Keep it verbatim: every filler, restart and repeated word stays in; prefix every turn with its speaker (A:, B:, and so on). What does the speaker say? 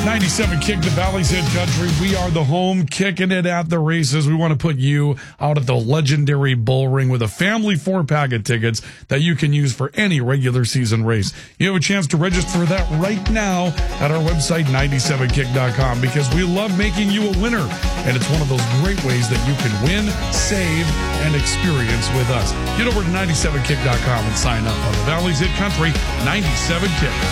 A: ninety-seven Kick, the Valley's Hit Country. We are the home, kicking it at the races. We want to put you out at the legendary Bull Ring with a family four-pack of tickets that you can use for any regular season race. You have a chance to register for that right now at our website, ninety-seven kick dot com, because we love making you a winner. And it's one of those great ways that you can win, save, and experience with us. Get over to ninety-seven kick dot com and sign up on the Valley's Hit Country, ninety-seven Kick.